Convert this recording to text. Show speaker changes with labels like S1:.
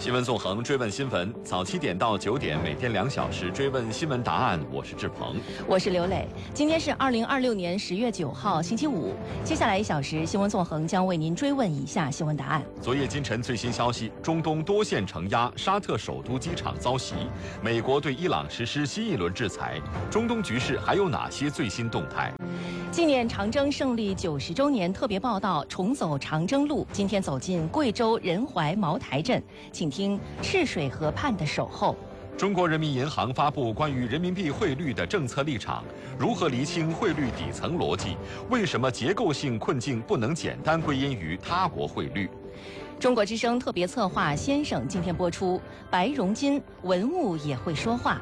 S1: 新闻纵横，追问新闻，早7点到9点，每天2小时追问新闻答案。我是志鹏，
S2: 我是刘磊。今天是2026年10月9号，星期五。接下来1小时，新闻纵横将为您追问以下新闻答案。
S1: 昨夜今晨最新消息：中东多线承压，沙特首都机场遭袭，美国对伊朗实施新一轮制裁。中东局势还有哪些最新动态？
S2: 纪念长征胜利90周年特别报道：重走长征路，今天走进贵州仁怀茅台镇，请听赤水河畔的守候。
S1: 中国人民银行发布关于人民币汇率的政策立场，如何厘清汇率底层逻辑？为什么结构性困境不能简单归因于他国汇率？
S2: 中国之声特别策划《先生》今天播出，白荣金，文物也会说话。